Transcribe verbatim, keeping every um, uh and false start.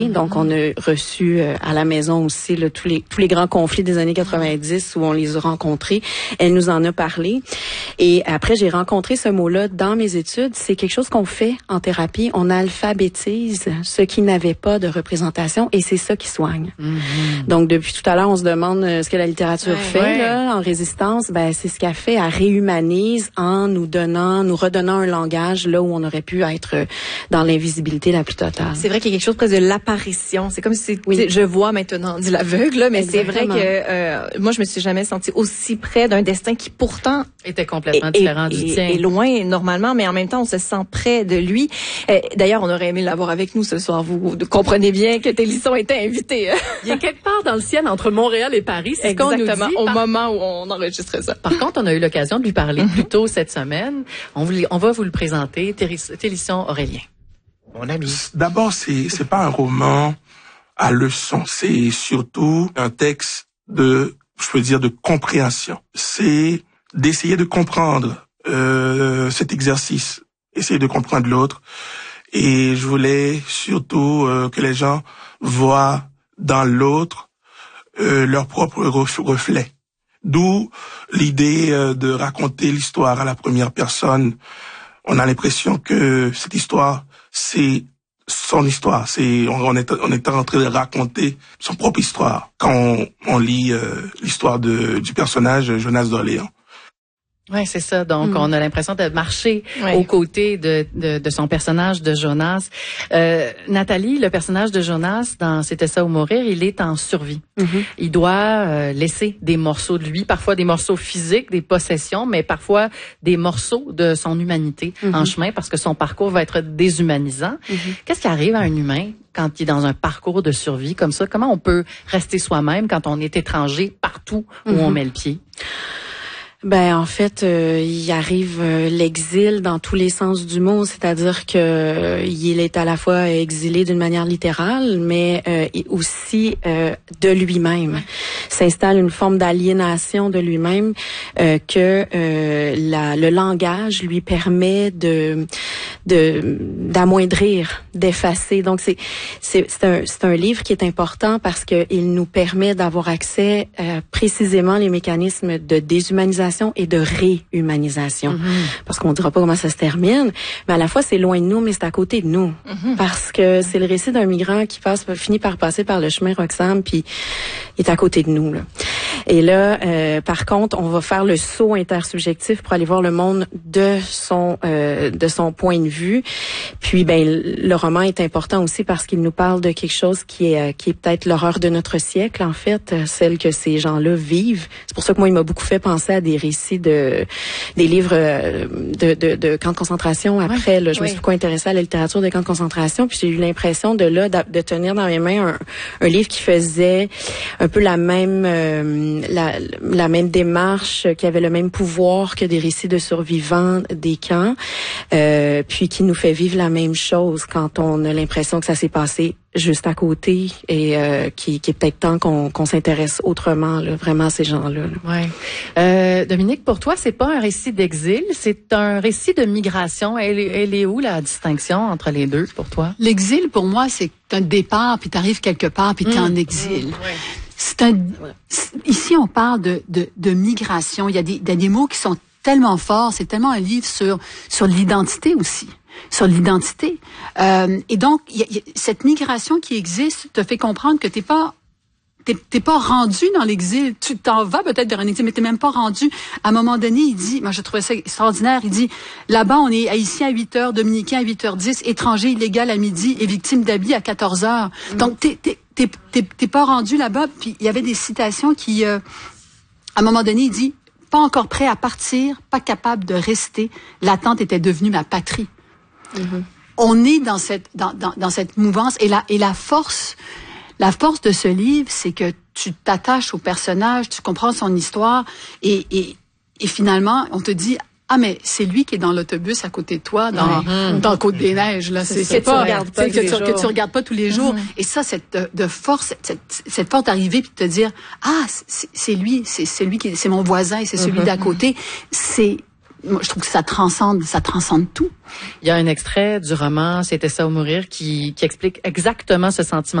Donc, on a reçu euh, à la maison aussi là, tous les tous les grands conflits des années quatre-vingt-dix où on les a rencontrés. Elle nous en a parlé. Et après, j'ai rencontré ce mot-là dans mes études. C'est quelque chose qu'on fait en thérapie. On alphabétise ceux qui n'avaient pas de représentation et c'est ça qui soigne. Mm-hmm. Donc, depuis tout à l'heure, on se demande euh, ce que la littérature ouais, fait ouais. là en résistance. Ben, c'est ce qu'elle fait. Elle réhumanise en nous donnant, nous redonnant un langage là où on aurait pu être dans l'invisibilité la plus totale. C'est vrai qu'il y a quelque chose presque de l'apparition. C'est comme si oui. je vois maintenant, dit l'aveugle, là, mais exactement. C'est vrai que euh, moi, je me suis jamais sentie aussi près d'un destin qui pourtant était complètement est, différent est, du est, tien. Est loin normalement, mais en même temps, on se sent près de lui. Euh, d'ailleurs, on aurait aimé l'avoir avec nous ce soir. Vous, vous comprenez bien que Télisson était invité. Il y a quelque part dans le ciel entre Montréal et Paris, c'est ce qu'on nous dit. Au par... moment où on enregistrait ça. Par contre, on a eu l'occasion de lui parler mm-hmm. plus tôt cette semaine. On, vous, on va vous le présenter, Télisson Aurélien. Mon ami. D'abord, c'est c'est pas un roman à leçon, c'est surtout un texte de, je peux dire, de compréhension. C'est d'essayer de comprendre euh, cet exercice, essayer de comprendre l'autre. Et je voulais surtout euh, que les gens voient dans l'autre euh, leur propre reflet. D'où l'idée euh, de raconter l'histoire à la première personne. On a l'impression que cette histoire, c'est son histoire. C'est on, on est on est en train de raconter son propre histoire quand on, on lit euh, l'histoire de du personnage Jonas d'Orléans. Ouais, c'est ça. Donc, mm. on a l'impression de marcher ouais. aux côtés de, de, de son personnage de Jonas. Euh, Nathalie, le personnage de Jonas dans C'était ça ou mourir, il est en survie. Mm-hmm. Il doit euh, laisser des morceaux de lui, parfois des morceaux physiques, des possessions, mais parfois des morceaux de son humanité mm-hmm. en chemin parce que son parcours va être déshumanisant. Mm-hmm. Qu'est-ce qui arrive à un humain quand il est dans un parcours de survie comme ça? Comment on peut rester soi-même quand on est étranger partout où mm-hmm. on met le pied? Ben en fait, euh, il arrive euh, l'exil dans tous les sens du mot, c'est-à-dire que euh, il est à la fois exilé d'une manière littérale, mais euh, aussi euh, de lui-même. S'installe une forme d'aliénation de lui-même euh, que euh, la, le langage lui permet de de d'amoindrir, d'effacer. Donc c'est c'est c'est un c'est un livre qui est important parce que il nous permet d'avoir accès euh, précisément les mécanismes de déshumanisation et de réhumanisation. Mm-hmm. Parce qu'on dira pas comment ça se termine, mais à la fois c'est loin de nous, mais c'est à côté de nous. Mm-hmm. Parce que c'est le récit d'un migrant qui passe, finit par passer par le chemin Roxham, puis il est à côté de nous, là. Et là, euh, par contre, on va faire le saut intersubjectif pour aller voir le monde de son euh, de son point de vue. Puis, ben, le roman est important aussi parce qu'il nous parle de quelque chose qui est qui est peut-être l'horreur de notre siècle, en fait, celle que ces gens-là vivent. C'est pour ça que moi, il m'a beaucoup fait penser à des récits de des livres de de, de camps de concentration. Après, ouais, là, je oui. me suis beaucoup intéressée à la littérature des camps de concentration, puis j'ai eu l'impression de là de, de tenir dans mes mains un, un livre qui faisait un peu la même euh, La, la même démarche, qui avait le même pouvoir que des récits de survivants des camps, euh, puis qui nous fait vivre la même chose quand on a l'impression que ça s'est passé juste à côté et euh, qui, qui est peut-être temps qu'on, qu'on s'intéresse autrement, là, vraiment à ces gens-là. Là. Ouais. Euh, Dominique, pour toi, c'est pas un récit d'exil, c'est un récit de migration. Elle, elle est où la distinction entre les deux pour toi? L'exil, pour moi, c'est un départ, puis t'arrives quelque part, puis t'es mmh. en exil. Mmh. Ouais. C'est un, ici, on parle de, de, de migration. Il y a des, des mots qui sont tellement forts. C'est tellement un livre sur, sur l'identité aussi. Sur l'identité. Euh, et donc, il y a, il y a, cette migration qui existe te fait comprendre que t'es pas, t'es, t'es pas rendu dans l'exil. Tu t'en vas peut-être vers un exil, mais t'es même pas rendu. À un moment donné, il dit, moi, je trouvais ça extraordinaire. Il dit, là-bas, on est haïtien à huit heures, dominicain à huit heures dix, étranger illégal à midi et victime d'habits à quatorze heures. Mmh. Donc, t'es, t'es, T'es, t'es, t'es pas rendu là-bas. Puis il y avait des citations qui, euh, à un moment donné, il dit « Pas encore prêt à partir, pas capable de rester. L'attente était devenue ma patrie. Mm-hmm. » On est dans cette dans, dans, dans cette mouvance. Et la, et la force, la force de ce livre, c'est que tu t'attaches au personnage, tu comprends son histoire. Et, et, et finalement, on te dit ah mais c'est lui qui est dans l'autobus à côté de toi dans mm-hmm. dans Côte-des-Neiges là, c'est, c'est, c'est pas, tu regardes pas que, tu, que tu regardes pas tous les jours. Mm-hmm. Et ça, cette de, de force, cette, cette force d'arriver puis de te dire ah c'est, c'est lui, c'est, c'est lui qui c'est mon voisin et c'est celui mm-hmm. d'à côté, c'est moi, je trouve que ça transcende, ça transcende tout. Il y a un extrait du roman C'était ça ou mourir qui, qui explique exactement ce sentiment.